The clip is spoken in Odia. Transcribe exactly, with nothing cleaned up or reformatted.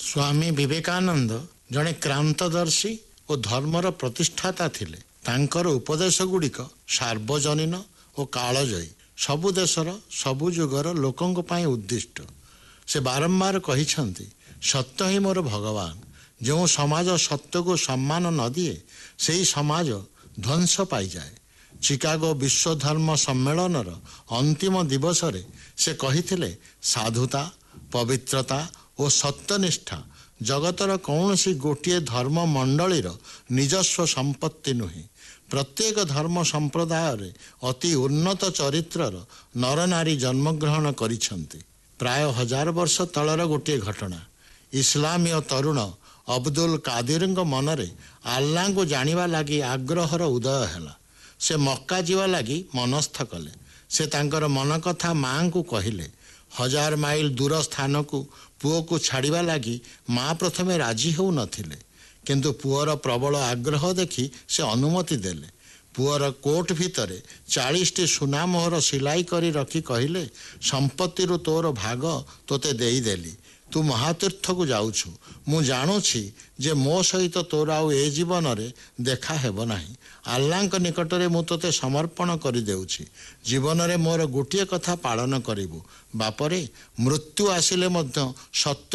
ସ୍ୱାମୀ ବିବେକାନନ୍ଦ ଜଣେ କ୍ରାନ୍ତଦର୍ଶୀ ଓ ଧର୍ମର ପ୍ରତିଷ୍ଠାତା ଥିଲେ। ତାଙ୍କର ଉପଦେଶ ଗୁଡ଼ିକ ସାର୍ବଜନୀନ ଓ କାଳଜୟୀ, ସବୁ ଦେଶର ସବୁ ଯୁଗର ଲୋକଙ୍କ ପାଇଁ ଉଦ୍ଦିଷ୍ଟ। ସେ ବାରମ୍ବାର କହିଛନ୍ତି, ସତ୍ୟ ହିଁ ମୋର ଭଗବାନ। ଯେଉଁ ସମାଜ ସତ୍ୟକୁ ସମ୍ମାନ ନ ଦିଏ ସେହି ସମାଜ ଧ୍ୱଂସ ପାଇଯାଏ। ଚିକାଗୋ ବିଶ୍ୱ ଧର୍ମ ସମ୍ମେଳନର ଅନ୍ତିମ ଦିବସରେ ସେ କହିଥିଲେ, ସାଧୁତା, ପବିତ୍ରତା ଓ ସତ୍ୟନିଷ୍ଠା ଜଗତର କୌଣସି ଗୋଟିଏ ଧର୍ମ ମଣ୍ଡଳୀର ନିଜସ୍ୱ ସମ୍ପତ୍ତି ନୁହେଁ। ପ୍ରତ୍ୟେକ ଧର୍ମ ସମ୍ପ୍ରଦାୟରେ ଅତି ଉନ୍ନତ ଚରିତ୍ରର ନରନାରୀ ଜନ୍ମଗ୍ରହଣ କରିଛନ୍ତି। ପ୍ରାୟ ହଜାର ବର୍ଷ ତଳର ଗୋଟିଏ ଘଟଣା। ଇସଲାମୀୟ ତରୁଣ ଅବଦୁଲ କାଦିରଙ୍କ ମନରେ ଆଲ୍ଲାଙ୍କୁ ଜାଣିବା ଲାଗି ଆଗ୍ରହର ଉଦୟ ହେଲା। ସେ ମକ୍କା ଯିବା ଲାଗି ମନସ୍ଥ କଲେ। ସେ ତାଙ୍କର ମନ କଥା ମାଆଙ୍କୁ କହିଲେ। ହଜାର ମାଇଲ ଦୂର ସ୍ଥାନକୁ ପୁଅକୁ ଛାଡ଼ିବା ଲାଗି ମା ପ୍ରଥମେ ରାଜି ହେଉନଥିଲେ, କିନ୍ତୁ ପୁଅର ପ୍ରବଳ ଆଗ୍ରହ ଦେଖି ସେ ଅନୁମତି ଦେଲେ। ପୁଅର କୋଟ୍ ଭିତରେ ଚାଳିଶଟି ସୁନା ମୋହର ସିଲାଇ କରି ରଖି କହିଲେ, ସମ୍ପତ୍ତିରୁ ତୋର ଭାଗ ତୋତେ ଦେଇଦେଲି। ତୁ ମହାତୀର୍ଥକୁ ଯାଉଛୁ। ମୁଁ ଜାଣୁଛି ଯେ ମୋ ସହିତ ତୋର ଆଉ ଏ ଜୀବନରେ ଦେଖା ହେବ ନାହିଁ। ଆଲ୍ଲାଙ୍କ ନିକଟରେ ମୁଁ ତୋତେ ସମର୍ପଣ କରିଦେଉଛି। ଜୀବନରେ ମୋର ଗୋଟିଏ କଥା ପାଳନ କରିବୁ, ବାପରେ ମୃତ୍ୟୁ ଆସିଲେ ମଧ୍ୟ ସତ୍ୟ